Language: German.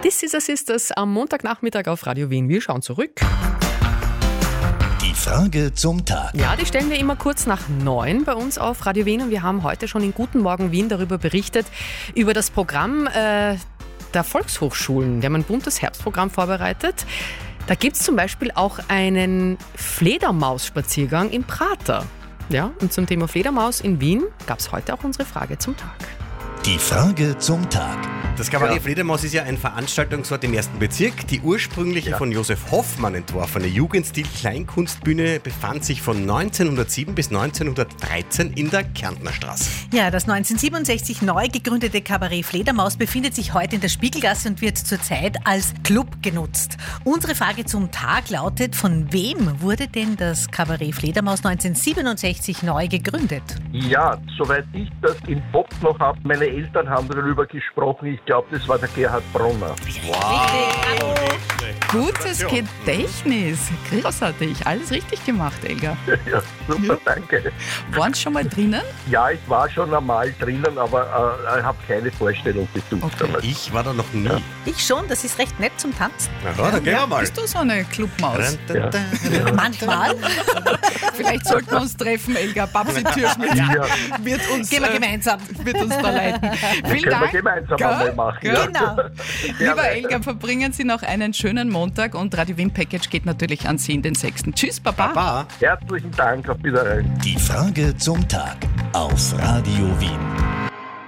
This is a Sisters am Montagnachmittag auf Radio Wien. Wir schauen zurück. Die Frage zum Tag. Ja, die stellen wir immer kurz nach 9 bei uns auf Radio Wien und wir haben heute schon in Guten Morgen Wien darüber berichtet, über das Programm der Volkshochschulen. Die haben ein buntes Herbstprogramm vorbereitet. Da gibt es zum Beispiel auch einen Fledermaus-Spaziergang im Prater. Ja, und zum Thema Fledermaus in Wien gab es heute auch unsere Frage zum Tag. Die Frage zum Tag. Das Kabarett Fledermaus ist ja ein Veranstaltungsort im 1. Bezirk. Die ursprüngliche von Josef Hoffmann entworfene Jugendstil-Kleinkunstbühne befand sich von 1907 bis 1913 in der Kärntner Straße. Ja, das 1967 neu gegründete Kabarett Fledermaus befindet sich heute in der Spiegelgasse und wird zurzeit als Club genutzt. Unsere Frage zum Tag lautet, von wem wurde denn das Kabarett Fledermaus 1967 neu gegründet? Ja, soweit ich das im Kopf noch habe, meine Eltern haben darüber gesprochen. Ich glaube, das war der Gerhard Bronner. Hallo. Gutes Gedächtnis. Großartig. Alles richtig gemacht, Elga. Ja, super, danke. Waren Sie schon mal drinnen? Ja, ich war schon einmal drinnen, aber ich habe keine Vorstellung besucht. Okay. Ich war da noch nie. Ich schon, das ist recht nett zum Tanzen. Na, dann gehen wir mal. Bist du so eine Clubmaus? Manchmal. Vielleicht sollten wir uns treffen, Elga. Babsi Türschmidt wird uns, Gehen wir gemeinsam. wird uns da leiten. Vielen Können wir Dank. gemeinsam Gell? einmal machen. Ja. Genau. Lieber Elga, verbringen Sie noch einen schönen Montag und Radio Wien Package geht natürlich an Sie in den 6. Tschüss, Baba. Baba. Herzlichen Dank, auf Wiedersehen. Die Frage zum Tag auf Radio Wien.